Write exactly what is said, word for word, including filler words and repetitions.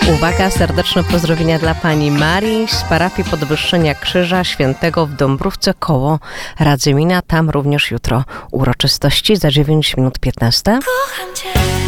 Uwaga, serdeczne pozdrowienia dla pani Marii z parafii Podwyższenia Krzyża Świętego w Dąbrówce koło Radzymina. Tam również jutro uroczystości za dziewięć minut piętnaście. Kocham cię.